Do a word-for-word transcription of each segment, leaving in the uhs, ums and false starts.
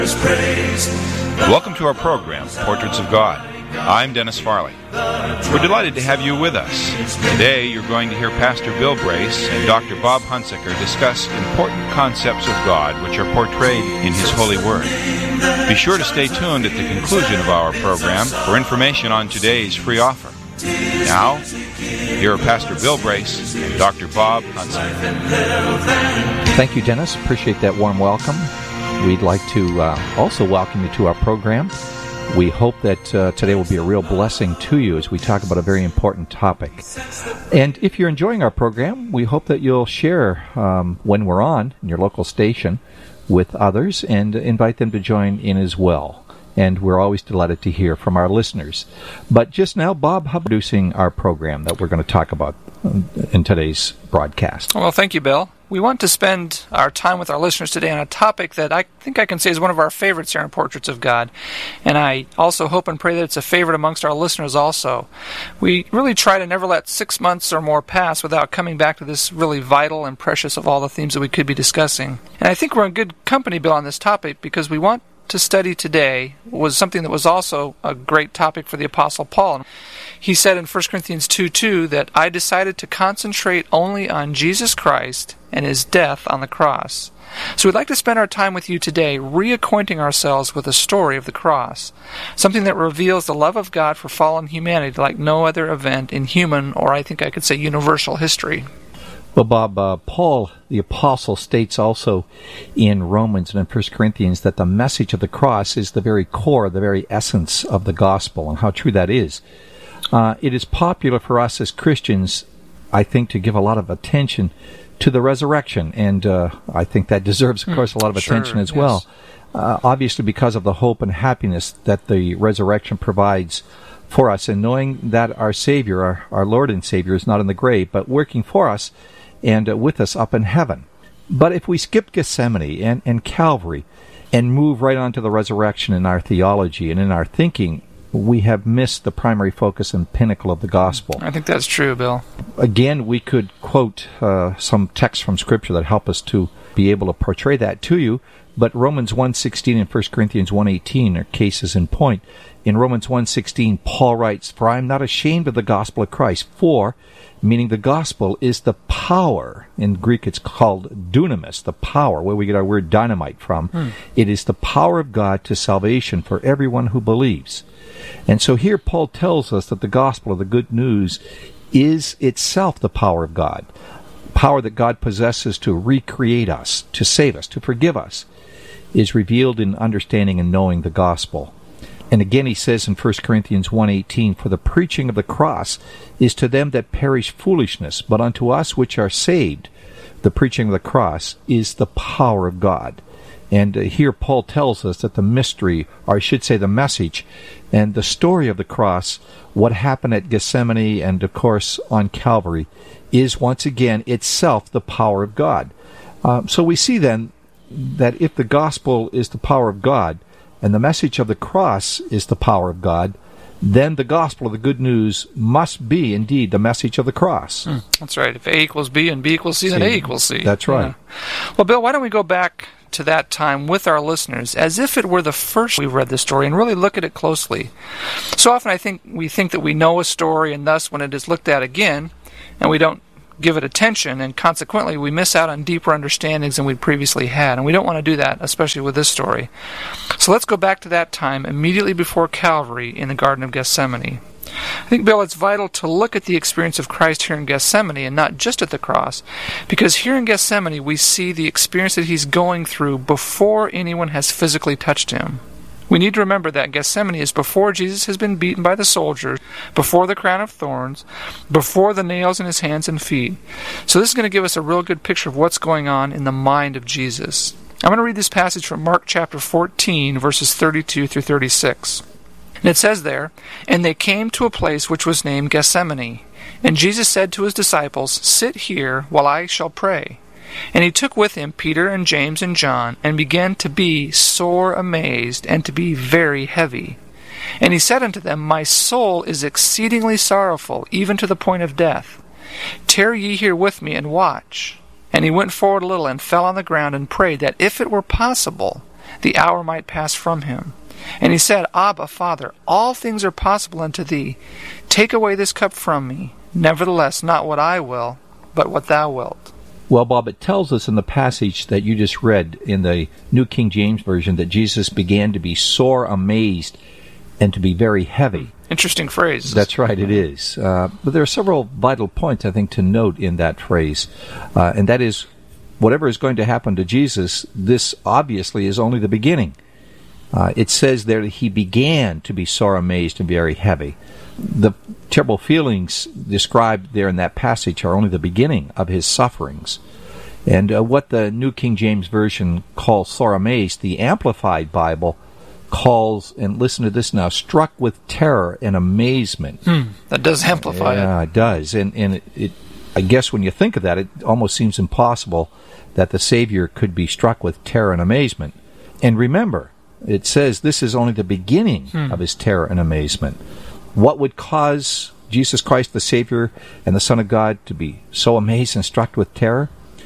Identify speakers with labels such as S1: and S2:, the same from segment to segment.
S1: Welcome to our program, Portraits of God. I'm Dennis Farley. We're delighted to have you with us. Today you're going to hear Pastor Bill Brace and Doctor Bob Hunsaker discuss important concepts of God which are portrayed in His Holy Word. Be sure to stay tuned at the conclusion of our program for information on today's free offer. Now, here are Pastor Bill Brace and Doctor Bob Hunsaker.
S2: Thank you, Dennis. Appreciate that warm welcome. We'd like to uh, also welcome you to our program. We hope that uh, today will be a real blessing to you as we talk about a very important topic. And if you're enjoying our program, we hope that you'll share um, when we're on in your local station with others and invite them to join in as well. And we're always delighted to hear from our listeners. But just now, Bob, how about introducing our program that we're going to talk about in today's broadcast?
S3: Well, thank you, Bill. We want to spend our time with our listeners today on a topic that I think I can say is one of our favorites here in Portraits of God. And I also hope and pray that it's a favorite amongst our listeners also. We really try to never let six months or more pass without coming back to this really vital and precious of all the themes that we could be discussing. And I think we're in good company, Bill, on this topic because we want to study today was something that was also a great topic for the Apostle Paul. He said in First Corinthians two two that I decided to concentrate only on Jesus Christ and His death on the cross. So we'd like to spend our time with you today reacquainting ourselves with the story of the cross, something that reveals the love of God for fallen humanity like no other event in human, or I think I could say universal history.
S2: Well, Bob, uh, Paul, the apostle, states also in Romans and in First Corinthians that the message of the cross is the very core, the very essence of the gospel, and how true that is. Uh, it is popular for us as Christians, I think, to give a lot of attention to the resurrection, and uh, I think that deserves, of course, a lot of
S3: sure,
S2: attention as
S3: yes.
S2: well. Uh, obviously, because of the hope and happiness that the resurrection provides for us, and knowing that our Savior, our, our Lord and Savior, is not in the grave, but working for us and uh, with us up in heaven. But if we skip Gethsemane and, and Calvary and move right on to the resurrection in our theology and in our thinking, we have missed the primary focus and pinnacle of the gospel.
S3: I think that's true, Bill.
S2: Again, we could quote uh, some texts from Scripture that help us to be able to portray that to you, but Romans one sixteen and First Corinthians one eighteen are cases in point. In Romans one sixteen, Paul writes, For I am not ashamed of the gospel of Christ, for, meaning the gospel is the power, in Greek it's called dunamis, the power, where we get our word dynamite from. Hmm. It is the power of God to salvation for everyone who believes. And so here Paul tells us that the gospel, or the good news, is itself the power of God, power that God possesses to recreate us, to save us, to forgive us, is revealed in understanding and knowing the gospel. And again he says in First Corinthians one eighteen, For the preaching of the cross is to them that perish foolishness, but unto us which are saved, the preaching of the cross is the power of God. And uh, here Paul tells us that the mystery, or I should say the message, and the story of the cross, what happened at Gethsemane and of course on Calvary, is once again itself the power of God. Uh, so we see then that if the gospel is the power of God, and the message of the cross is the power of God, then the gospel of the good news must be indeed the message of the cross.
S3: Mm, that's right. If A equals B and B equals C, then A equals C.
S2: That's right.
S3: Yeah. Well, Bill, why don't we go back to that time with our listeners as if it were the first we read the story and really look at it closely. So often I think we think that we know a story, and thus when it is looked at again and we don't give it attention, and consequently we miss out on deeper understandings than we'd previously had, and we don't want to do that, especially with this story. So let's go back to that time immediately before Calvary in the Garden of Gethsemane. I think, Bill, it's vital to look at the experience of Christ here in Gethsemane and not just at the cross, because here in Gethsemane we see the experience that He's going through before anyone has physically touched Him. We need to remember that Gethsemane is before Jesus has been beaten by the soldiers, before the crown of thorns, before the nails in His hands and feet. So this is going to give us a real good picture of what's going on in the mind of Jesus. I'm going to read this passage from Mark chapter fourteen, verses thirty-two through thirty-six. And it says there, And they came to a place which was named Gethsemane. And Jesus said to His disciples, Sit here while I shall pray. And He took with Him Peter and James and John, and began to be sore amazed, and to be very heavy. And He said unto them, My soul is exceedingly sorrowful, even to the point of death. Tarry ye here with me, and watch. And He went forward a little, and fell on the ground, and prayed that if it were possible, the hour might pass from him. And he said, Abba, Father, all things are possible unto thee. Take away this cup from me. Nevertheless, not what I will, but what thou wilt.
S2: Well, Bob, it tells us in the passage that you just read in the New King James Version that Jesus began to be sore amazed and to be very heavy.
S3: Interesting phrase.
S2: That's right, it is. Uh, but there are several vital points, I think, to note in that phrase. Uh, and that is, whatever is going to happen to Jesus, this obviously is only the beginning. Uh, it says there that he began to be sore amazed and very heavy. The terrible feelings described there in that passage are only the beginning of his sufferings. And uh, what the New King James Version calls sore amazed, the Amplified Bible calls, and listen to this now, struck with terror and amazement.
S3: Hmm, that does amplify
S2: yeah,
S3: it.
S2: Yeah, it does. And, and it, it, I guess when you think of that, it almost seems impossible that the Savior could be struck with terror and amazement. And remember, it says this is only the beginning hmm. of his terror and amazement. What would cause Jesus Christ, the Savior and the Son of God, to be so amazed and struck with terror?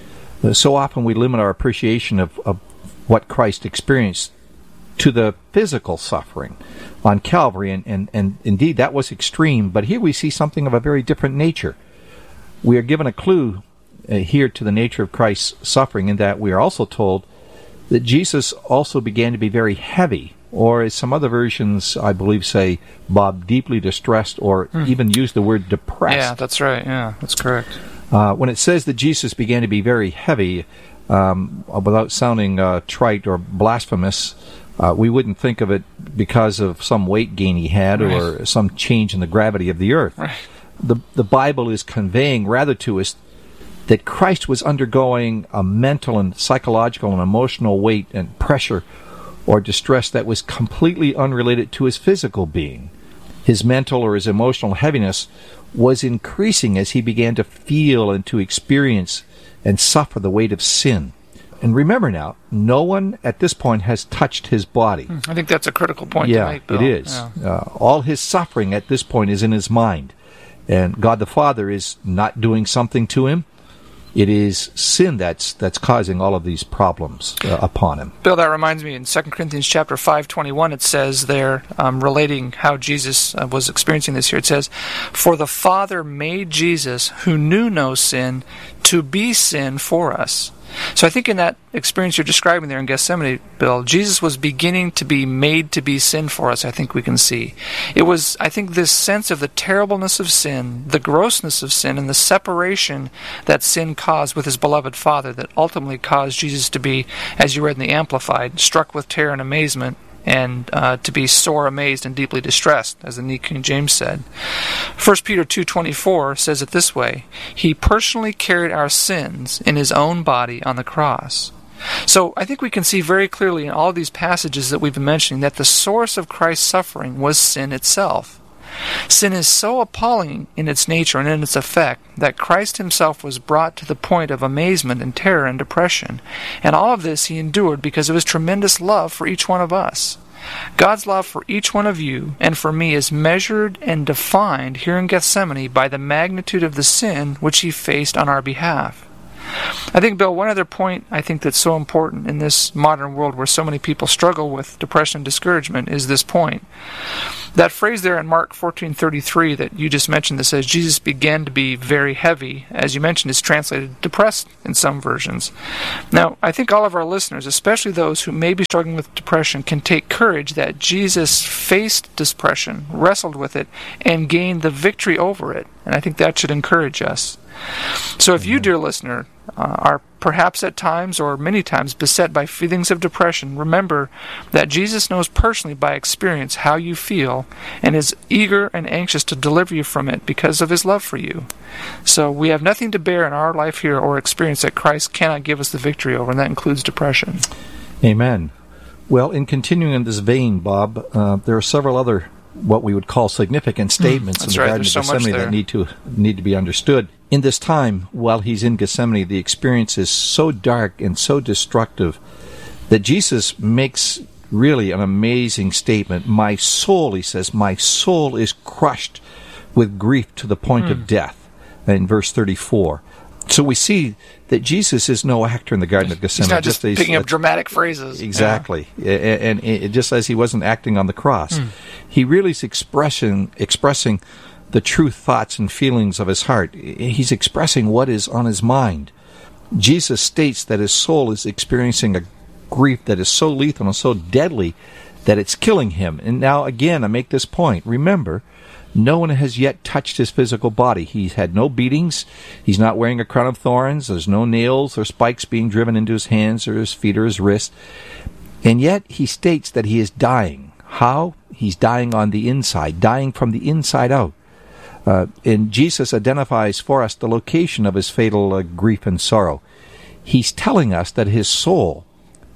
S2: So often we limit our appreciation of, of what Christ experienced to the physical suffering on Calvary, and, and, and indeed that was extreme, but here we see something of a very different nature. We are given a clue uh, here to the nature of Christ's suffering in that we are also told that Jesus also began to be very heavy, or as some other versions, I believe, say, Bob, deeply distressed, or hmm. even use the word depressed.
S3: Yeah, that's right. Yeah, that's correct.
S2: Uh, when it says that Jesus began to be very heavy, um, without sounding uh, trite or blasphemous, uh, we wouldn't think of it because of some weight gain he had right. or some change in the gravity of the earth.
S3: Right.
S2: The, the Bible is conveying rather to us that Christ was undergoing a mental and psychological and emotional weight and pressure or distress that was completely unrelated to his physical being. His mental or his emotional heaviness was increasing as he began to feel and to experience and suffer the weight of sin. And remember now, no one at this point has touched his body.
S3: I think that's a critical point
S2: yeah,
S3: to make, Bill.
S2: it is. Yeah. Uh, all his suffering at this point is in his mind. And God the Father is not doing something to him. It is sin that's that's causing all of these problems uh, upon him.
S3: Bill, that reminds me, in Second Corinthians chapter five twenty-one, it says there, um, relating how Jesus uh, was experiencing this here, it says, "For the Father made Jesus, who knew no sin, to be sin for us." So I think in that experience you're describing there in Gethsemane, Bill, Jesus was beginning to be made to be sin for us, I think we can see. It was, I think, this sense of the terribleness of sin, the grossness of sin, and the separation that sin caused with his beloved Father that ultimately caused Jesus to be, as you read in the Amplified, struck with terror and amazement, and uh, to be sore amazed and deeply distressed, as the New King James said. First Peter two twenty-four says it this way, "He personally carried our sins in his own body on the cross." So I think we can see very clearly in all of these passages that we've been mentioning that the source of Christ's suffering was sin itself. Sin is so appalling in its nature and in its effect that Christ himself was brought to the point of amazement and terror and depression. And all of this he endured because of his tremendous love for each one of us. God's love for each one of you and for me is measured and defined here in Gethsemane by the magnitude of the sin which he faced on our behalf. I think, Bill, one other point I think that's so important in this modern world where so many people struggle with depression and discouragement is this point. That phrase there in Mark fourteen thirty-three that you just mentioned that says Jesus began to be very heavy, as you mentioned, is translated depressed in some versions. Now, I think all of our listeners, especially those who may be struggling with depression, can take courage that Jesus faced depression, wrestled with it, and gained the victory over it. And I think that should encourage us. So if you, dear listener, uh, are perhaps at times or many times beset by feelings of depression, remember that Jesus knows personally by experience how you feel and is eager and anxious to deliver you from it because of his love for you. So we have nothing to bear in our life here or experience that Christ cannot give us the victory over, and that includes depression.
S2: Amen. Well, in continuing in this vein, Bob, uh, there are several other what we would call significant statements mm, in the
S3: right.
S2: Garden of
S3: so
S2: Gethsemane that need to need to be understood. In this time, while he's in Gethsemane, the experience is so dark and so destructive that Jesus makes really an amazing statement. My soul, he says, my soul is crushed with grief to the point mm. of death, in verse thirty-four. So we see that Jesus is no actor in the Garden of Gethsemane.
S3: He's not just, just picking up dramatic phrases.
S2: Exactly. Yeah. And, and, and just as he wasn't acting on the cross, mm. he really is expressing, expressing the true thoughts and feelings of his heart. He's expressing what is on his mind. Jesus states that his soul is experiencing a grief that is so lethal and so deadly that it's killing him. And now, again, I make this point. Remember, no one has yet touched his physical body. He's had no beatings. He's not wearing a crown of thorns. There's no nails or spikes being driven into his hands or his feet or his wrists. And yet he states that he is dying. How? He's dying on the inside, dying from the inside out. Uh, and Jesus identifies for us the location of his fatal uh, grief and sorrow. He's telling us that his soul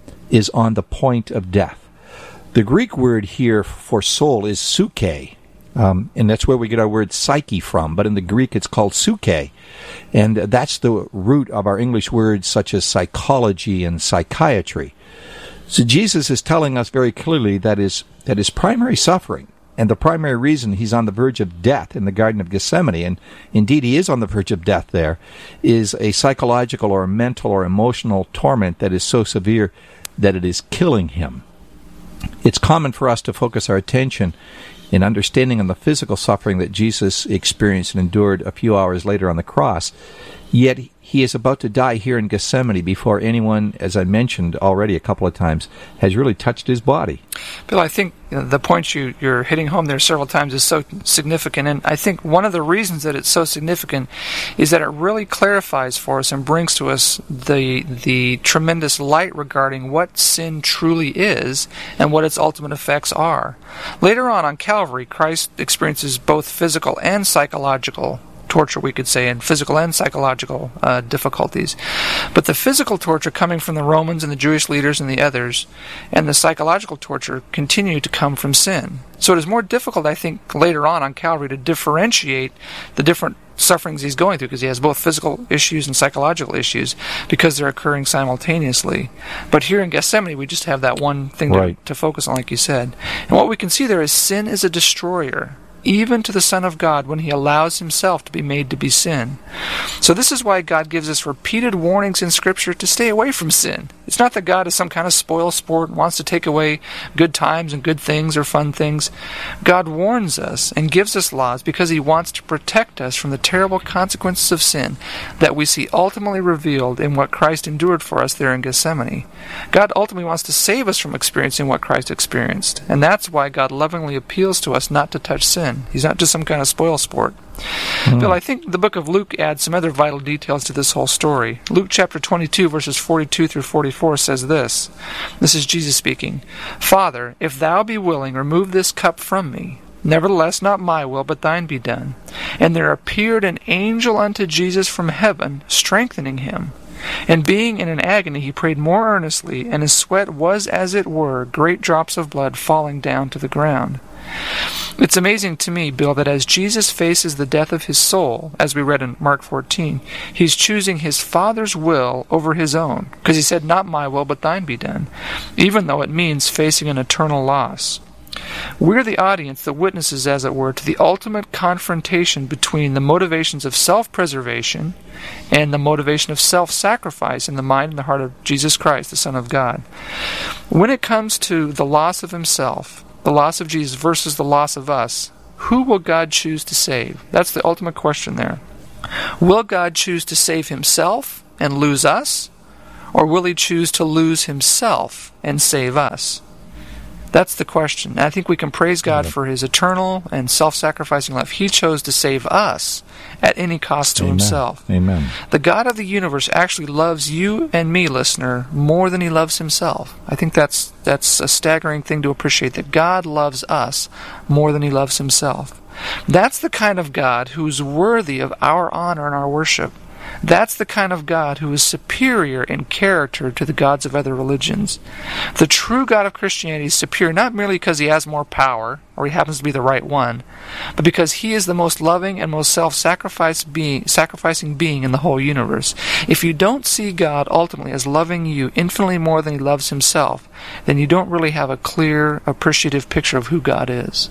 S2: is on the point of death. The Greek word here for soul is psyche. Um, and that's where we get our word psyche from, but in the Greek it's called psyche. And that's the root of our English words such as psychology and psychiatry. So Jesus is telling us very clearly that his, that his primary suffering, and the primary reason he's on the verge of death in the Garden of Gethsemane, and indeed he is on the verge of death there, is a psychological or mental or emotional torment that is so severe that it is killing him. It's common for us to focus our attention in understanding on the physical suffering that Jesus experienced and endured a few hours later on the cross. Yet he is about to die here in Gethsemane before anyone, as I mentioned already a couple of times, has really touched his body.
S3: Bill, I think the point you, you're hitting home there several times is so significant, and I think one of the reasons that it's so significant is that it really clarifies for us and brings to us the the tremendous light regarding what sin truly is and what its ultimate effects are. Later on on Calvary, Christ experiences both physical and psychological torture, we could say, and physical and psychological uh, difficulties. But the physical torture coming from the Romans and the Jewish leaders and the others, and the psychological torture continue to come from sin. So it is more difficult, I think, later on on Calvary to differentiate the different sufferings he's going through, because he has both physical issues and psychological issues because they're occurring simultaneously. But here in Gethsemane, we just have that one thing
S2: right.
S3: to, to focus on, like you said. And what we can see there is sin is a destroyer, even to the Son of God, when he allows himself to be made to be sin. So this is why God gives us repeated warnings in Scripture to stay away from sin. It's not that God is some kind of spoil sport and wants to take away good times and good things or fun things. God warns us and gives us laws because he wants to protect us from the terrible consequences of sin that we see ultimately revealed in what Christ endured for us there in Gethsemane. God ultimately wants to save us from experiencing what Christ experienced, and that's why God lovingly appeals to us not to touch sin. He's not just some kind of spoil sport. Mm. Bill, I think the book of Luke adds some other vital details to this whole story. Luke chapter twenty-two, verses forty-two through forty-four says this. This is Jesus speaking. "Father, if thou be willing, remove this cup from me. Nevertheless, not my will, but thine be done. And there appeared an angel unto Jesus from heaven, strengthening him. And being in an agony, he prayed more earnestly, and his sweat was, as it were, great drops of blood falling down to the ground." It's amazing to me, Bill, that as Jesus faces the death of his soul, as we read in Mark fourteen, he's choosing his Father's will over his own, because he said, "Not my will, but thine be done," even though it means facing an eternal loss. We're the audience that witnesses, as it were, to the ultimate confrontation between the motivations of self-preservation and the motivation of self-sacrifice in the mind and the heart of Jesus Christ, the Son of God. When it comes to the loss of himself, the loss of Jesus versus the loss of us, who will God choose to save? That's the ultimate question there. Will God choose to save himself and lose us? Or will he choose to lose himself and save us? That's the question. And I think we can praise God for his eternal and self-sacrificing love. He chose to save us at any cost to
S2: Amen.
S3: himself.
S2: Amen.
S3: The God of the universe actually loves you and me, listener, more than he loves himself. I think that's that's a staggering thing to appreciate, that God loves us more than he loves himself. That's the kind of God who's worthy of our honor and our worship. That's the kind of God who is superior in character to the gods of other religions. The true God of Christianity is superior not merely because he has more power, or he happens to be the right one, but because he is the most loving and most self-sacrificing being, sacrificing being in the whole universe. If you don't see God ultimately as loving you infinitely more than he loves himself, then you don't really have a clear, appreciative picture of who God is.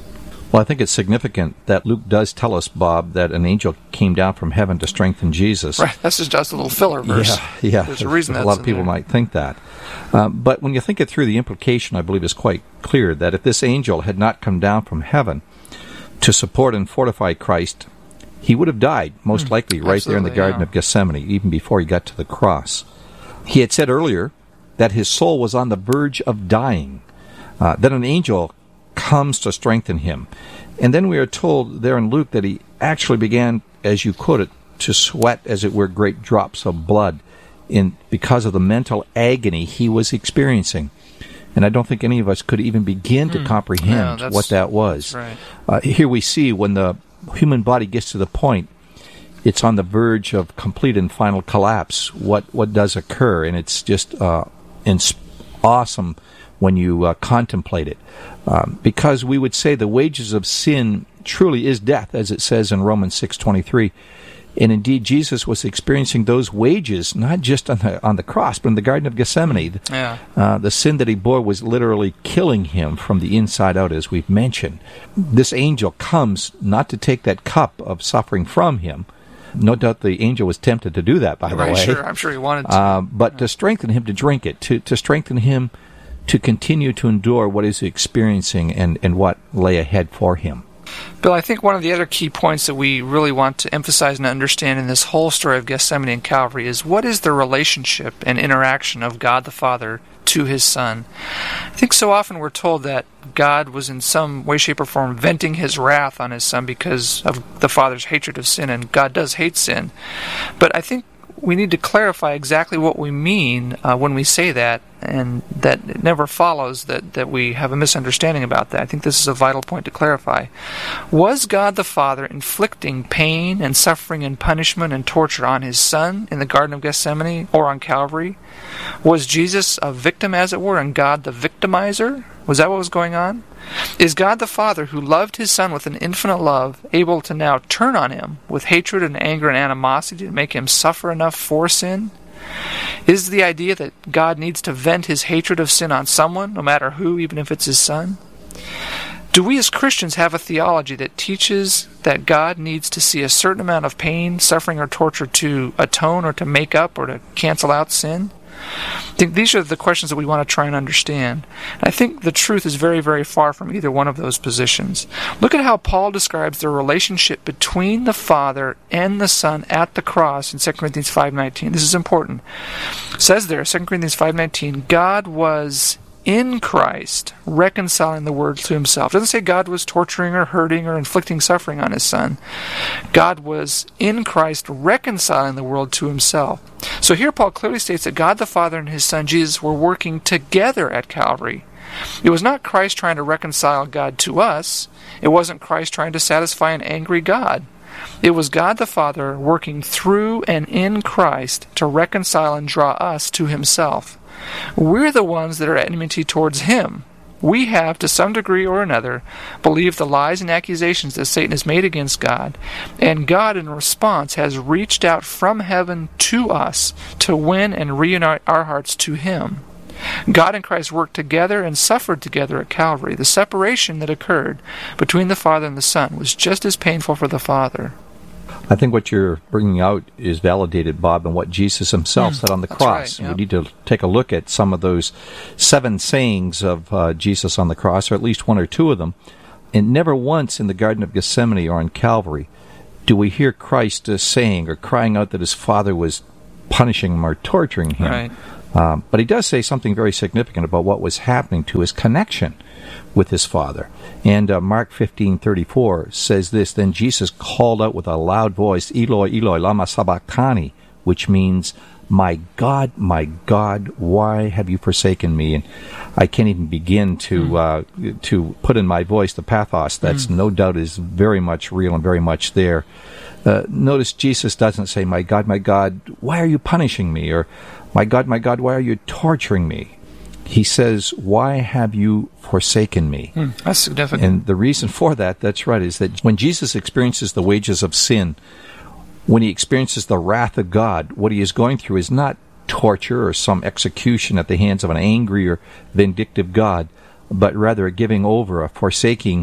S2: Well, I think it's significant that Luke does tell us, Bob, that an angel came down from heaven to strengthen Jesus.
S3: Right. That's just a little filler verse.
S2: Yeah, yeah.
S3: There's a reason
S2: a
S3: that's
S2: lot of
S3: in
S2: people
S3: there.
S2: might think that. Um, but when you think it through, the implication, I believe, is quite clear that if this angel had not come down from heaven to support and fortify Christ, he would have died, most
S3: Mm,
S2: likely, right there in the
S3: absolutely,
S2: Garden
S3: yeah.
S2: of Gethsemane, even before he got to the cross. He had said earlier that his soul was on the verge of dying, uh, that an angel comes to strengthen him. And then we are told there in Luke that he actually began, as you quote it, to sweat, as it were, great drops of blood in because of the mental agony he was experiencing. And I don't think any of us could even begin to
S3: Hmm.
S2: comprehend
S3: Yeah, that's-
S2: what that was.
S3: that's right.
S2: Uh, here we see when the human body gets to the point it's on the verge of complete and final collapse, what, what does occur. And it's just uh, ins- awesome when you uh, contemplate it. Um, because we would say the wages of sin truly is death, as it says in Romans six twenty-three. And indeed, Jesus was experiencing those wages, not just on the on the cross, but in the Garden of Gethsemane.
S3: Yeah.
S2: Uh, the sin that he bore was literally killing him from the inside out, as we've mentioned. This angel comes not to take that cup of suffering from him. No doubt the angel was tempted to do that, by
S3: Right,
S2: the way.
S3: sure. I'm sure he wanted to.
S2: Uh, but to strengthen him to drink it, to, to strengthen him to continue to endure what he's experiencing and, and what lay ahead for him.
S3: Bill, I think one of the other key points that we really want to emphasize and understand in this whole story of Gethsemane and Calvary is what is the relationship and interaction of God the Father to his Son. I think so often we're told that God was in some way, shape, or form venting his wrath on his Son because of the Father's hatred of sin, and God does hate sin. But I think we need to clarify exactly what we mean uh, when we say that, and that it never follows that, that we have a misunderstanding about that. I think this is a vital point to clarify. Was God the Father inflicting pain and suffering and punishment and torture on his Son in the Garden of Gethsemane or on Calvary? Was Jesus a victim, as it were, and God the victimizer? Was that what was going on? Is God the Father, who loved his Son with an infinite love, able to now turn on him with hatred and anger and animosity to make him suffer enough for sin? Is the idea that God needs to vent his hatred of sin on someone, no matter who, even if it's his Son? Do we as Christians have a theology that teaches that God needs to see a certain amount of pain, suffering, or torture to atone or to make up or to cancel out sin? I think these are the questions that we want to try and understand. I think the truth is very, very far from either one of those positions. Look at how Paul describes the relationship between the Father and the Son at the cross in Second Corinthians five nineteen. This is important. It says there, Second Corinthians five nineteen, God was in Christ reconciling the world to himself. It doesn't say God was torturing or hurting or inflicting suffering on his Son. God was in Christ reconciling the world to himself. So here Paul clearly states that God the Father and his Son Jesus were working together at Calvary. It was not Christ trying to reconcile God to us. It wasn't Christ trying to satisfy an angry God. It was God the Father working through and in Christ to reconcile and draw us to himself. We're the ones that are at enmity towards him. We have, to some degree or another, believed the lies and accusations that Satan has made against God, and God, in response, has reached out from heaven to us to win and reunite our hearts to him. God and Christ worked together and suffered together at Calvary. The separation that occurred between the Father and the Son was just as painful for the Father.
S2: I think what you're bringing out is validated, Bob, in what Jesus himself
S3: Mm,
S2: said on the
S3: that's
S2: cross.
S3: right, yeah.
S2: We need to take a look at some of those seven sayings of uh, Jesus on the cross, or at least one or two of them. And never once in the Garden of Gethsemane or on Calvary do we hear Christ uh, saying or crying out that his Father was punishing him or torturing him.
S3: Right.
S2: Um, but he does say something very significant about what was happening to his connection with his Father. And uh, Mark fifteen thirty-four says this, Then Jesus called out with a loud voice, Eloi, Eloi, lama sabachthani, which means, My God, my God, why have you forsaken me? And I can't even begin to mm. uh, to put in my voice the pathos that's mm. no doubt is very much real and very much there. Uh, notice Jesus doesn't say, My God, my God, why are you punishing me? Or, My God, my God, why are you torturing me? He says, Why have you forsaken me?
S3: Hmm, that's significant.
S2: And the reason for that, that's right, is that when Jesus experiences the wages of sin, when he experiences the wrath of God, what he is going through is not torture or some execution at the hands of an angry or vindictive God, but rather a giving over, a forsaking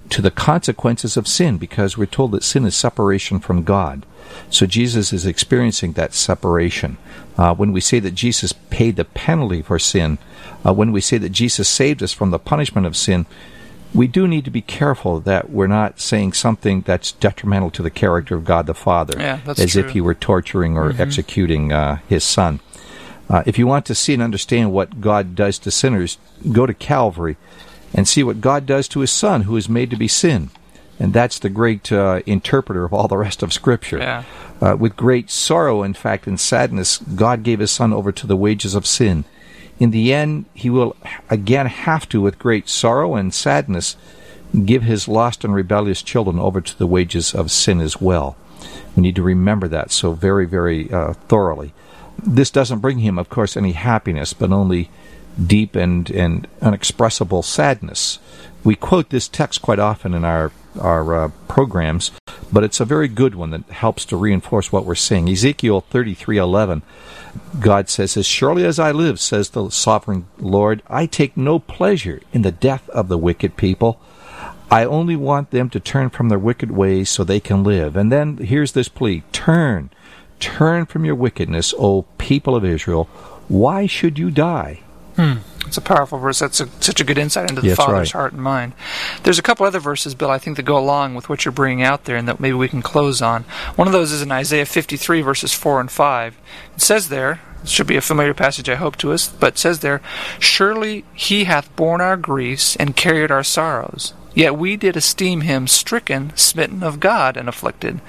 S2: to the consequences of sin, because we're told that sin is separation from God. So Jesus is experiencing that separation. Uh, when we say that Jesus paid the penalty for sin, uh, when we say that Jesus saved us from the punishment of sin, we do need to be careful that we're not saying something that's detrimental to the character of God the Father,
S3: yeah, that's
S2: as
S3: true.
S2: if he were torturing or mm-hmm. executing uh, his Son. Uh, if you want to see and understand what God does to sinners, go to Calvary and see what God does to his Son, who is made to be sin. And that's the great uh, interpreter of all the rest of Scripture.
S3: Yeah.
S2: Uh, with great sorrow, in fact, and sadness, God gave his Son over to the wages of sin. In the end, he will again have to, with great sorrow and sadness, give his lost and rebellious children over to the wages of sin as well. We need to remember that so very, very uh, thoroughly. This doesn't bring him, of course, any happiness, but only deep and, and unexpressible sadness. We quote this text quite often in our, our uh, programs, but it's a very good one that helps to reinforce what we're saying. Ezekiel thirty-three eleven, God says, "As surely as I live, says the sovereign Lord, I take no pleasure in the death of the wicked people. I only want them to turn from their wicked ways so they can live." And then here's this plea: Turn, turn from your wickedness, O people of Israel. Why should you die?
S3: Hmm. It's a powerful verse. That's a, such a good insight into the
S2: Yes,
S3: Father's
S2: right.
S3: heart and mind. There's a couple other verses, Bill, I think that go along with what you're bringing out there and that maybe we can close on. One of those is in Isaiah fifty-three, verses four and five. It says there, it should be a familiar passage, I hope, to us, but it says there, "Surely he hath borne our griefs and carried our sorrows. Yet we did esteem him stricken, smitten of God, and afflicted.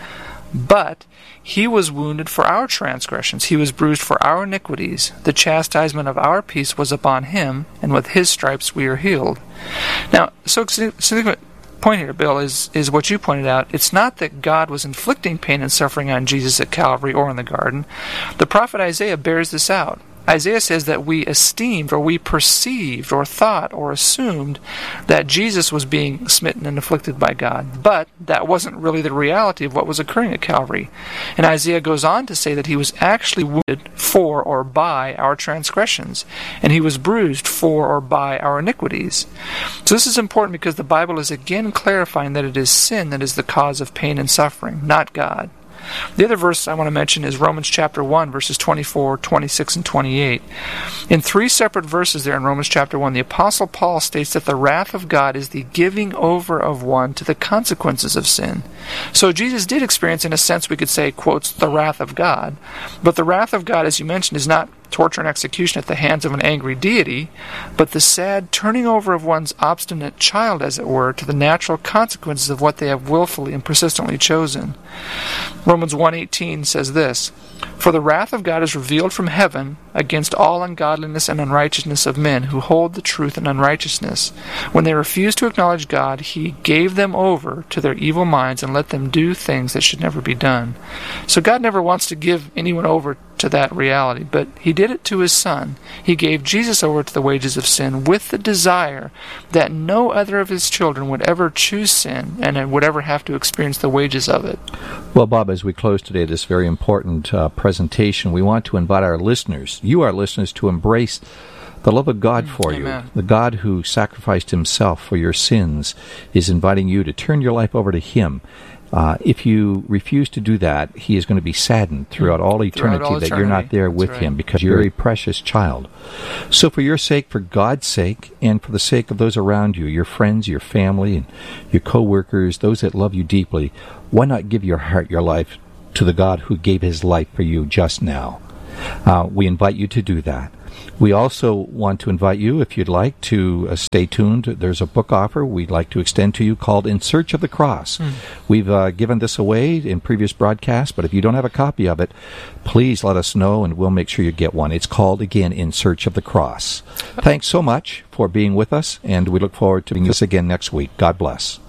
S3: But he was wounded for our transgressions, he was bruised for our iniquities. The chastisement of our peace was upon him, and with his stripes we are healed." Now, so significant point here, Bill, is, is what you pointed out. It's not that God was inflicting pain and suffering on Jesus at Calvary or in the garden. The prophet Isaiah bears this out. Isaiah says that we esteemed or we perceived or thought or assumed that Jesus was being smitten and afflicted by God, but that wasn't really the reality of what was occurring at Calvary. And Isaiah goes on to say that he was actually wounded for or by our transgressions, and he was bruised for or by our iniquities. So this is important because the Bible is again clarifying that it is sin that is the cause of pain and suffering, not God. The other verse I want to mention is Romans chapter one, verses twenty-four, twenty-six, and twenty-eight. In three separate verses there in Romans chapter one, the Apostle Paul states that the wrath of God is the giving over of one to the consequences of sin. So Jesus did experience, in a sense, we could say, quotes, the wrath of God. But the wrath of God, as you mentioned, is not torture and execution at the hands of an angry deity, but the sad turning over of one's obstinate child, as it were, to the natural consequences of what they have willfully and persistently chosen. Romans one eighteen says this, "For the wrath of God is revealed from heaven against all ungodliness and unrighteousness of men who hold the truth in unrighteousness. When they refused to acknowledge God, he gave them over to their evil minds and let them do things that should never be done." So God never wants to give anyone over to that reality, but he did it to his Son. He gave Jesus over to the wages of sin with the desire that no other of his children would ever choose sin and would ever have to experience the wages of it.
S2: Well, Bob, as we close today this very important uh, presentation, we want to invite our listeners, you our listeners, to embrace the love of God for
S3: Amen.
S2: you. The God who sacrificed himself for your sins is inviting you to turn your life over to him. Uh, if you refuse to do that, he is going to be saddened throughout all eternity,
S3: throughout all
S2: that
S3: eternity.
S2: you're not there with
S3: right.
S2: him, because you're a precious child. So for your sake, for God's sake, and for the sake of those around you, your friends, your family, and your co-workers, those that love you deeply, why not give your heart, your life, to the God who gave his life for you just now? Uh, we invite you to do that. We also want to invite you, if you'd like, to uh, stay tuned. There's a book offer we'd like to extend to you called In Search of the Cross. Mm. We've uh, given this away in previous broadcasts, but if you don't have a copy of it, please let us know and we'll make sure you get one. It's called, again, In Search of the Cross. Thanks so much for being with us, and we look forward to being this again next week. God bless.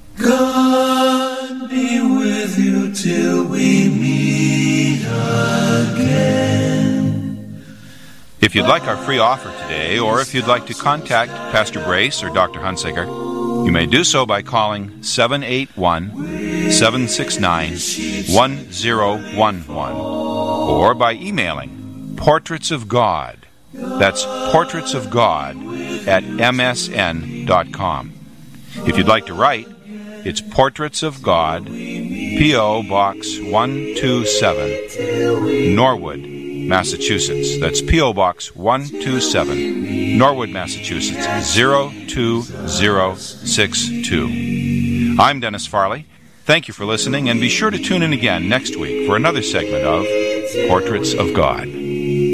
S4: God be with you till we meet again.
S1: If you'd like our free offer today, or if you'd like to contact Pastor Brace or Doctor Hunsaker, you may do so by calling seven eight one, seven six nine, one zero one one or by emailing Portraits of God. That's Portraits of God at m s n dot com. If you'd like to write, It's Portraits of God, P O. Box one two seven, Norwood, Massachusetts. That's P O. Box one two seven, Norwood, Massachusetts, zero two zero six two. I'm Dennis Farley. Thank you for listening, and be sure to tune in again next week for another segment of Portraits of God.